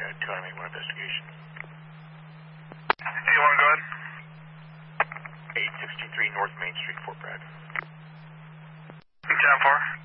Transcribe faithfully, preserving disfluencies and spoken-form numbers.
uh, two nine eight one investigation. Do you want to go ahead? eight sixty-three North Main Street, Fort Bragg. ten four.